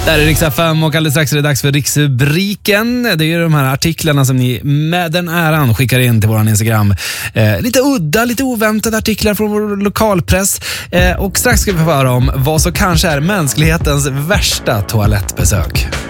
Där är Rix FM och alldeles strax är det dags för Riksrubriken. Det är ju de här artiklarna som ni med den äran skickar in till våran Instagram. Lite udda, lite oväntade artiklar från vår lokalpress. Och strax ska vi få höra om vad som kanske är mänsklighetens värsta toalettbesök.